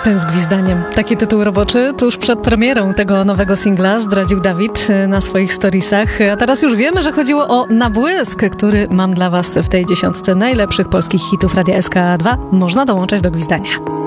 Ten z gwizdaniem. Taki tytuł roboczy tuż przed premierą tego nowego singla zdradził Dawid na swoich storiesach. A teraz już wiemy, że chodziło o Na błysk, który mam dla was w tej 10 najlepszych polskich hitów Radia SK2. Można dołączać do gwizdania.